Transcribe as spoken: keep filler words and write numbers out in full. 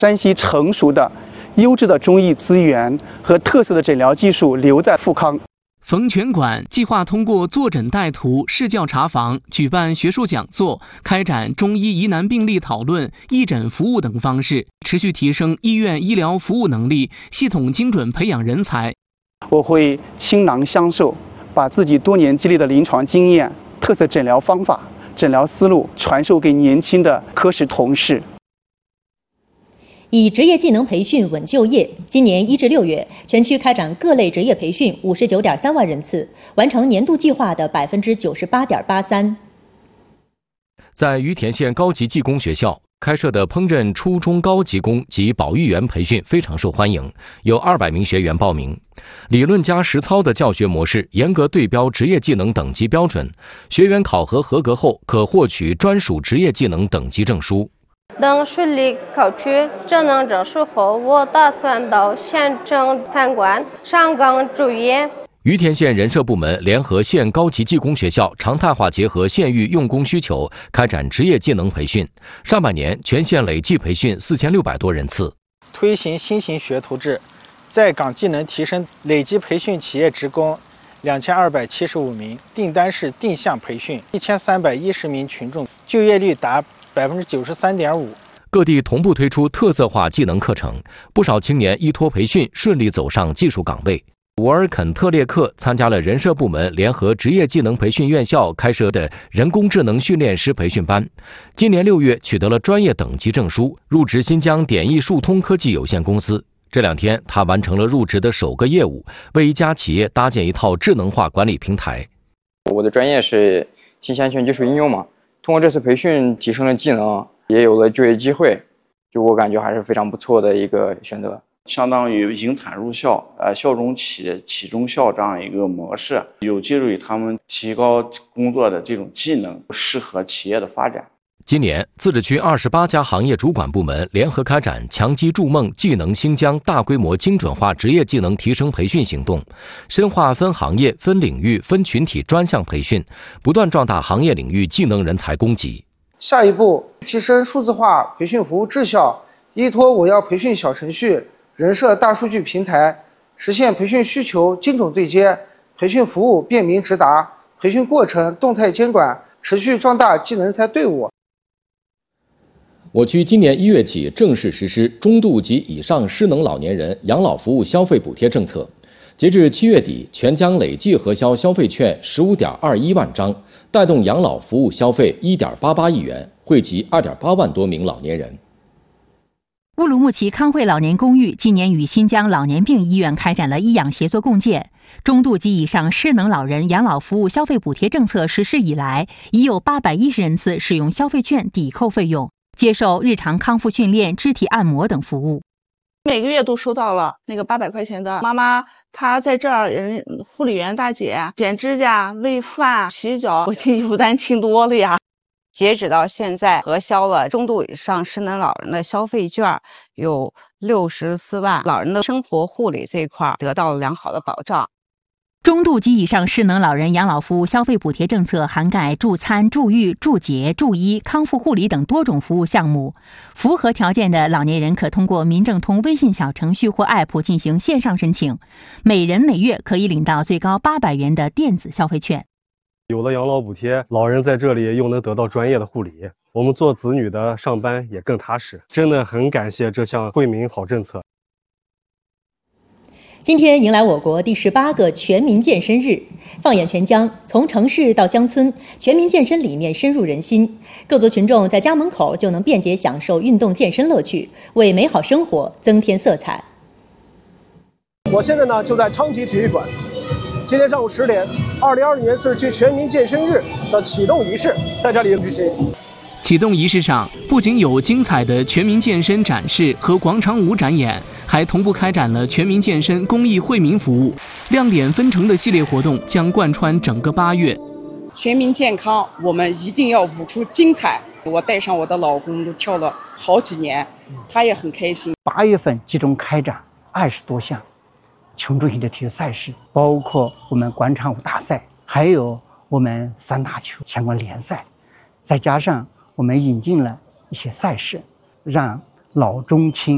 山西成熟的、优质的中医资源和特色的诊疗技术留在富康。 冯全馆计划通过坐诊带图、视教查房、举办学术讲座、开展中医疑难病例讨论、义诊服务等方式，持续提升医院医疗服务能力，系统精准培养人才。 我会倾囊相授，把自己多年积累的临床经验、特色诊疗方法、诊疗思路传授给年轻的科室同事。 以职业技能培训稳就业，今年一至六月，全区开展各类职业培训五十九点三万人次，完成年度计划的百分之九十八点八三。 在于田县高级技工学校开设的烹饪初中高级工及保育员培训非常受欢迎，有二百名学员报名。理论加实操的教学模式，严格对标职业技能等级标准，学员考核合格后可获取专属职业技能等级证书。 等顺利考取职能证书后，我打算到县城参观、上岗就业。 于田县人社部门联合县高级技工学校，常态化结合县域用工需求，开展职业技能培训。上半年全县累计培训四千六百多人次。 推行新型学徒制，在岗技能提升，累计培训企业职工两千二百七十五名，订单是定向培训一千三百一十名群众，就业率达百分之九十三点五。 各地同步推出特色化技能课程，不少青年依托培训顺利走上技术岗位。伍尔肯特列克参加了人社部门联合职业技能培训院校开设的人工智能训练师培训班，今年六月取得了专业等级证书，入职新疆点易数通科技有限公司。这两天，他完成了入职的首个业务，为一家企业搭建一套智能化管理平台。 我的专业是信息安全技术应用嘛，通过这次培训提升了技能，也有了就业机会，就我感觉还是非常不错的一个选择。 相当于引产入校，呃，校中起起中校这样一个模式，有助于他们提高工作的这种技能，适合企业的发展。 今年，自治区二十八家行业主管部门联合开展“强基筑梦，技能新疆”大规模精准化职业技能提升培训行动，深化分行业、分领域、分群体专项培训，不断壮大行业领域技能人才供给。 下一步，提升数字化培训服务质效，依托我要培训小程序、人社大数据平台，实现培训需求精准对接，培训服务便民直达，培训过程动态监管，持续壮大技能人才队伍。 我区今年一月起正式实施中度及以上失能老年人养老服务消费补贴政策，截至七月底，全疆累计核销消费券十五点二一万张，带动养老服务消费一点八八亿元，惠及二点八万多名老年人。 乌鲁木齐康汇老年公寓今年与新疆老年病医院开展了医养协作共建。中度及以上失能老人养老服务消费补贴政策实施以来，已有八百一十人次使用消费券抵扣费用，接受日常康复训练、肢体按摩等服务。 每个月都收到了那个八百块钱的妈妈，她在这儿人护理员大姐剪指甲、喂饭、洗脚，我经济负担轻多了呀。 截止到现在，核销了中度以上失能老人的消费券有六十四万，老人的生活护理这一块得到了良好的保障。 中度及以上失能老人养老服务消费补贴政策涵盖助餐、助育、助洁、助医、康复护理等多种服务项目。符合条件的老年人可通过民政通微信小程序或 App 进行线上申请，每人每月可以领到最高八百元的电子消费券。 有了养老补贴，老人在这里又能得到专业的护理，我们做子女的上班也更踏实。真的很感谢这项惠民好政策。 今天迎来我国第十八个全民健身日，放眼全疆，从城市到乡村，全民健身理念深入人心，各族群众在家门口就能便捷享受运动健身乐趣，为美好生活增添色彩。 我现在呢就在昌吉体育馆，今天上午十点，二零二零年自治区全民健身日的启动仪式在这里举行。 启动仪式上，不仅有精彩的全民健身展示和广场舞展演，还同步开展了全民健身公益惠民服务，亮点纷呈的系列活动将贯穿整个八月。 全民健康，我们一定要舞出精彩。我带上我的老公都跳了好几年，他也很开心。 八月份集中开展二十多项群众性的体育赛事，包括我们广场舞大赛，还有我们散打球相关联赛，再加上我们引进了一些赛事，让老中青